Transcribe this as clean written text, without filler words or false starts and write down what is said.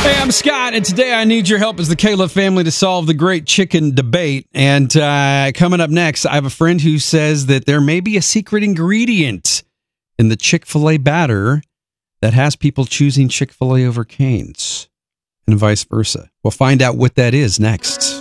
Hey, I'm Scott, and today I need your help as the Caleb family to solve the great chicken debate. And coming up next, I have a friend who says that there may be a secret ingredient in the Chick-fil-A batter that has people choosing Chick-fil-A over Cane's, and vice versa. We'll find out what that is next.